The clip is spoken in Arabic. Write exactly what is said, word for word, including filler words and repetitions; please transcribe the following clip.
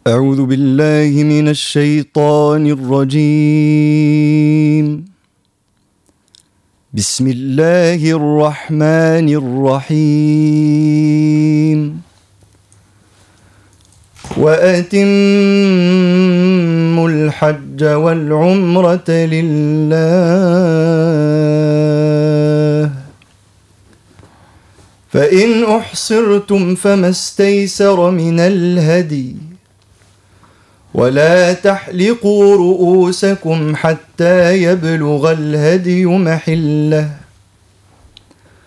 أعوذ بالله من الشيطان الرجيم. بسم الله الرحمن الرحيم. وأتموا الحج والعمرة لله، فإن أحصرتم فما استيسر من الهدي، ولا تحلقوا رؤوسكم حتى يبلغ الهدي محله،